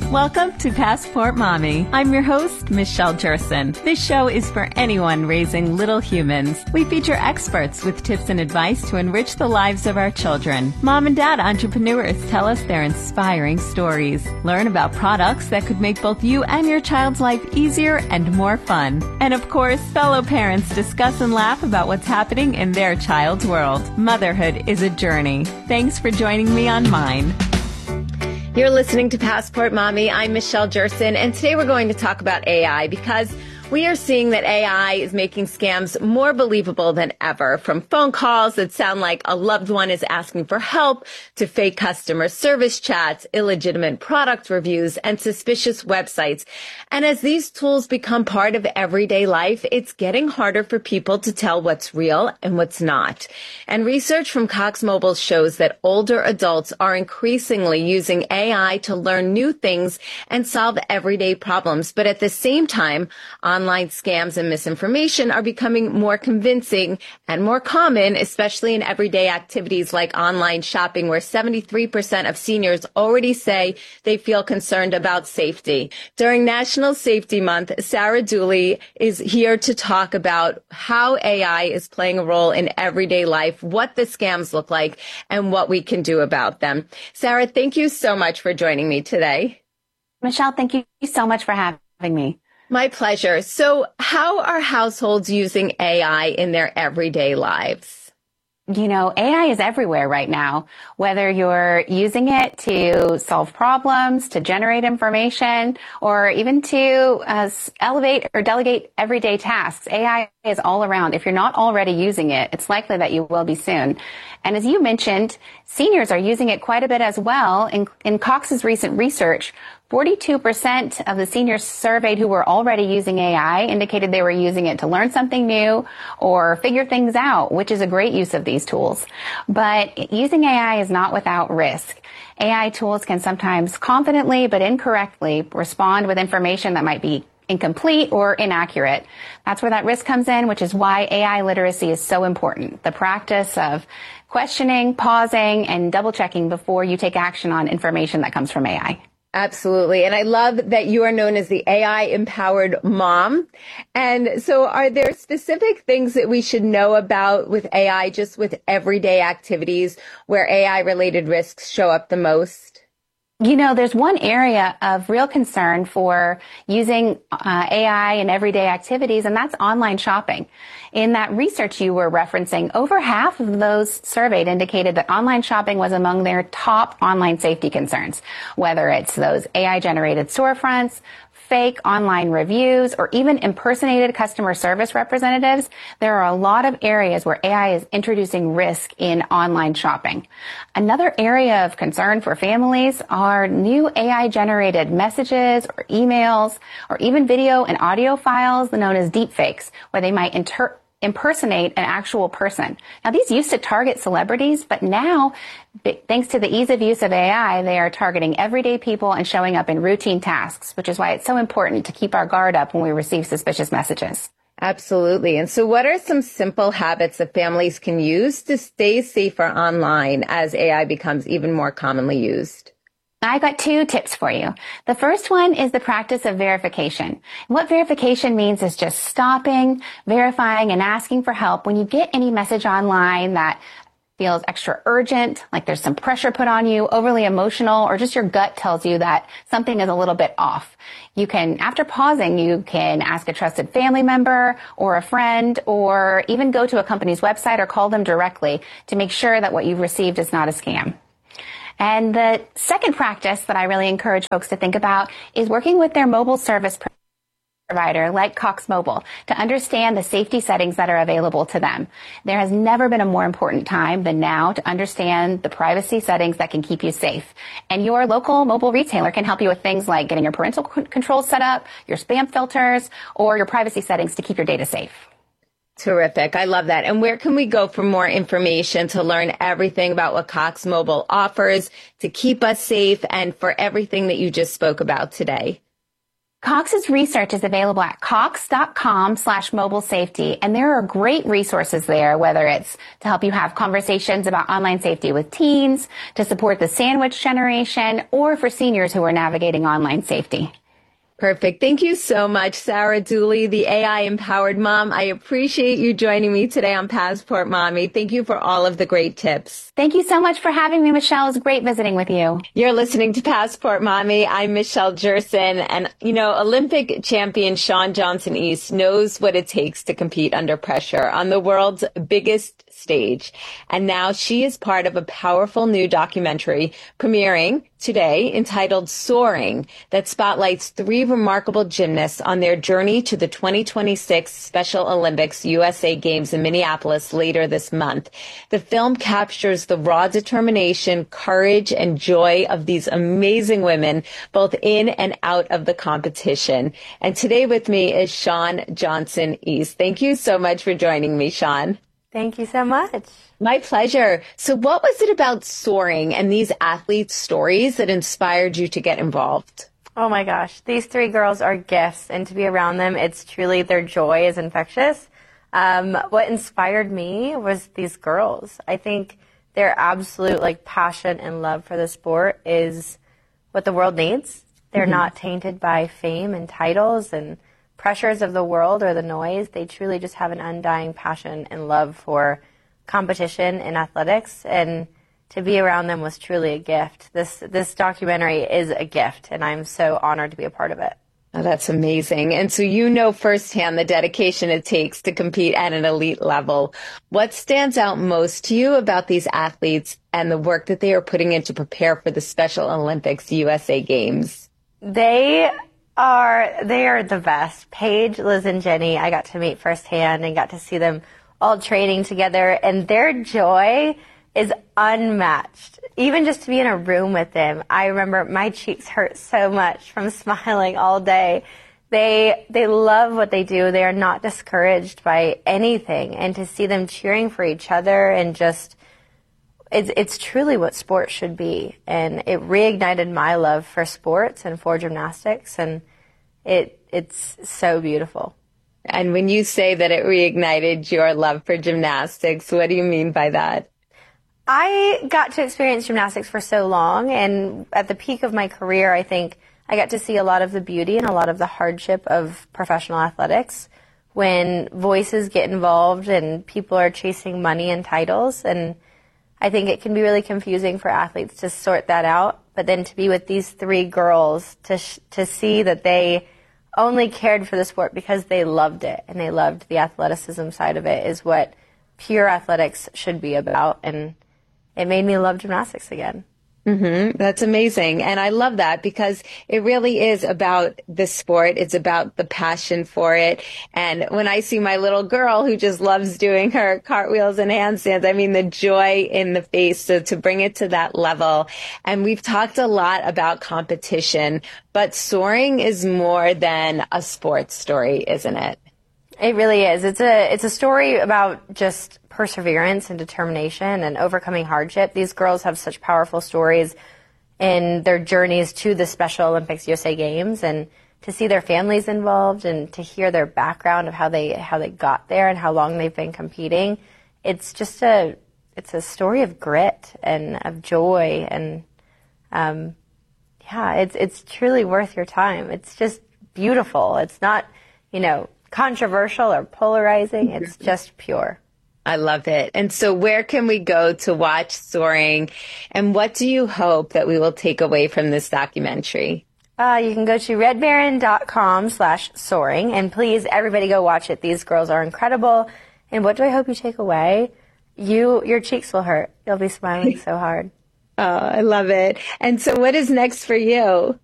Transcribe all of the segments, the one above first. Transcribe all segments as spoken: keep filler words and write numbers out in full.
Welcome to Passport Mommy. I'm your host, Michelle Jerson. This show is for anyone raising little humans. We feature experts with tips and advice to enrich the lives of our children. Mom and dad entrepreneurs tell us their inspiring stories. Learn about products that could make both you and your child's life easier and more fun. And of course, fellow parents discuss and laugh about what's happening in their child's world. Motherhood is a journey. Thanks for joining me on mine. You're listening to Passport Mommy. I'm Michelle Jerson, and today we're going to talk about A I because we are seeing that A I is making scams more believable than ever, from phone calls that sound like a loved one is asking for help to fake customer service chats, illegitimate product reviews, and suspicious websites. And as these tools become part of everyday life, it's getting harder for people to tell what's real and what's not. And research from Cox Mobile shows that older adults are increasingly using A I to learn new things and solve everyday problems. But at the same time, online scams and misinformation are becoming more convincing and more common, especially in everyday activities like online shopping, where seventy-three percent of seniors already say they feel concerned about safety. During National Safety Month, Sarah Dooley is here to talk about how A I is playing a role in everyday life, what the scams look like, and what we can do about them. Sarah, thank you so much for joining me today. Michelle, thank you so much for having me. My pleasure. So how are households using A I in their everyday lives? You know, A I is everywhere right now, whether you're using it to solve problems, to generate information, or even to uh, elevate or delegate everyday tasks. A I is all around. If you're not already using it, it's likely that you will be soon. And as you mentioned, seniors are using it quite a bit as well. In, in Cox's recent research, forty-two percent of the seniors surveyed who were already using A I indicated they were using it to learn something new or figure things out, which is a great use of these tools. But using A I is not without risk. A I tools can sometimes confidently but incorrectly respond with information that might be incomplete or inaccurate. That's where that risk comes in, which is why A I literacy is so important. The practice of questioning, pausing, and double checking before you take action on information that comes from A I. Absolutely. And I love that you are known as the A I-empowered mom. And so are there specific things that we should know about with A I, just with everyday activities where A I-related risks show up the most? You know, there's one area of real concern for using uh, A I in everyday activities, and that's online shopping. In that research you were referencing, over half of those surveyed indicated that online shopping was among their top online safety concerns, whether it's those A I-generated storefronts, fake online reviews, or even impersonated customer service representatives. There are a lot of areas where A I is introducing risk in online shopping. Another area of concern for families are new A I-generated messages or emails or even video and audio files known as deepfakes, where they might inter- impersonate an actual person. Now, these used to target celebrities, but now, thanks to the ease of use of A I, they are targeting everyday people and showing up in routine tasks, which is why it's so important to keep our guard up when we receive suspicious messages. Absolutely. And so what are some simple habits that families can use to stay safer online as A I becomes even more commonly used? I got two tips for you. The first one is the practice of verification. What verification means is just stopping, verifying, and asking for help when you get any message online that feels extra urgent, like there's some pressure put on you, overly emotional, or just your gut tells you that something is a little bit off. You can, after pausing, you can ask a trusted family member or a friend, or even go to a company's website or call them directly to make sure that what you've received is not a scam. And the second practice that I really encourage folks to think about is working with their mobile service provider like Cox Mobile to understand the safety settings that are available to them. There has never been a more important time than now to understand the privacy settings that can keep you safe. And your local mobile retailer can help you with things like getting your parental controls set up, your spam filters, or your privacy settings to keep your data safe. Terrific. I love that. And where can we go for more information to learn everything about what Cox Mobile offers to keep us safe and for everything that you just spoke about today? Cox's research is available at cox.com slash mobile safety, and there are great resources there, whether it's to help you have conversations about online safety with teens, to support the sandwich generation, or for seniors who are navigating online safety. Perfect. Thank you so much, Sarah Dooley, the A I-empowered mom. I appreciate you joining me today on Passport Mommy. Thank you for all of the great tips. Thank you so much for having me, Michelle. It was great visiting with you. You're listening to Passport Mommy. I'm Michelle Jerson. And, you know, Olympic champion Shawn Johnson-East knows what it takes to compete under pressure on the world's biggest stage. And now she is part of a powerful new documentary premiering today entitled Soaring that spotlights three remarkable gymnasts on their journey to the twenty twenty-six Special Olympics U S A Games in Minneapolis later this month. The film captures the raw determination, courage, and joy of these amazing women, both in and out of the competition. And today with me is Shawn Johnson-East. Thank you so much for joining me, Shawn. Thank you so much. My pleasure. So what was it about soaring and these athletes' stories that inspired you to get involved? Oh my gosh, these three girls are gifts, and to be around them, it's truly, their joy is infectious. Um, what inspired me was these girls. I think their absolute like passion and love for the sport is what the world needs. They're mm-hmm. not tainted by fame and titles and pressures of the world or the noise. They truly just have an undying passion and love for competition in athletics, and to be around them was truly a gift. This this documentary is a gift, and I'm so honored to be a part of it. Oh, that's amazing. And so you know firsthand the dedication it takes to compete at an elite level. What stands out most to you about these athletes and the work that they are putting in to prepare for the Special Olympics U S A Games? They are they are the best. Paige, Liz, and Jenny, I got to meet firsthand and got to see them all training together, and their joy is unmatched. Even just to be in a room with them, I remember my cheeks hurt so much from smiling all day. They they love what they do. They are not discouraged by anything, and to see them cheering for each other and just it's it's truly what sports should be. And it reignited my love for sports and for gymnastics, and it it's so beautiful. And when you say that it reignited your love for gymnastics, what do you mean by that? I got to experience gymnastics for so long, and at the peak of my career, I think I got to see a lot of the beauty and a lot of the hardship of professional athletics when voices get involved and people are chasing money and titles. And I think it can be really confusing for athletes to sort that out. But then to be with these three girls, to sh- to see that they only cared for the sport because they loved it and they loved the athleticism side of it is what pure athletics should be about. And it made me love gymnastics again. Mm-hmm. That's amazing. And I love that because it really is about the sport. It's about the passion for it. And when I see my little girl who just loves doing her cartwheels and handstands, I mean, the joy in the face to, to bring it to that level. And we've talked a lot about competition, but soaring is more than a sports story, isn't it? It really is. It's a it's a story about just perseverance and determination and overcoming hardship. These girls have such powerful stories in their journeys to the Special Olympics U S A Games, and to see their families involved and to hear their background of how they how they got there and how long they've been competing. It's just a it's a story of grit and of joy, and um, yeah, it's it's truly worth your time. It's just beautiful. It's not, you know, controversial or polarizing. It's just pure. I love it. And so where can we go to watch Soaring? And what do you hope that we will take away from this documentary? Uh, you can go to redbaron.com slash soaring. And please, everybody go watch it. These girls are incredible. And what do I hope you take away? You, your cheeks will hurt. You'll be smiling so hard. Oh, I love it. And so what is next for you?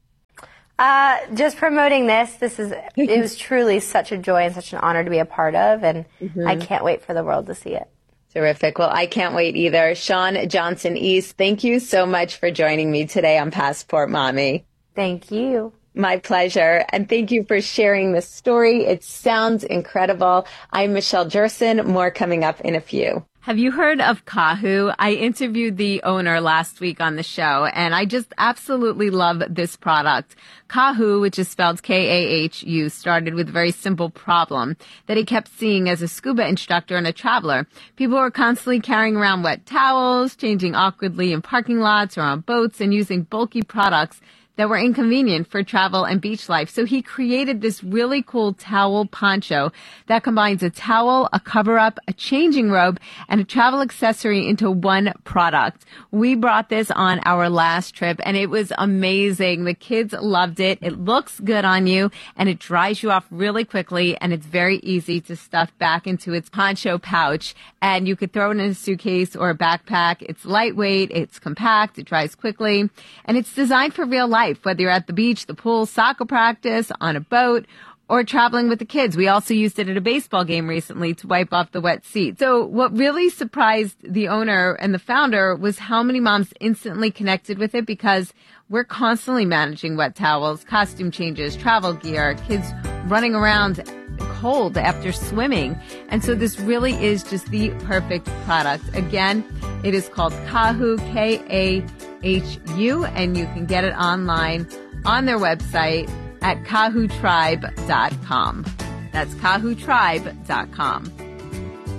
Uh, just promoting this. This is, it was truly such a joy and such an honor to be a part of, and mm-hmm. I can't wait for the world to see it. Terrific. Well, I can't wait either. Shawn Johnson-East, thank you so much for joining me today on Passport Mommy. Thank you. My pleasure. And thank you for sharing this story. It sounds incredible. I'm Michelle Jerson. More coming up in a few. Have you heard of Kahoo? I interviewed the owner last week on the show, and I just absolutely love this product. Kahoo, which is spelled K A H U, started with a very simple problem that he kept seeing as a scuba instructor and a traveler. People were constantly carrying around wet towels, changing awkwardly in parking lots or on boats, and using bulky products that were inconvenient for travel and beach life. So he created this really cool towel poncho that combines a towel, a cover-up, a changing robe, and a travel accessory into one product. We brought this on our last trip, and it was amazing. The kids loved it. It looks good on you, and it dries you off really quickly, and it's very easy to stuff back into its poncho pouch. And you could throw it in a suitcase or a backpack. It's lightweight, it's compact, it dries quickly, and it's designed for real life. Whether you're at the beach, the pool, soccer practice, on a boat, or traveling with the kids. We also used it at a baseball game recently to wipe off the wet seat. So what really surprised the owner and the founder was how many moms instantly connected with it, because we're constantly managing wet towels, costume changes, travel gear, kids running around cold after swimming. And so this really is just the perfect product. Again, it is called Kahoo, K A H U, and you can get it online on their website at kahoo tribe dot com. That's kahoo tribe dot com.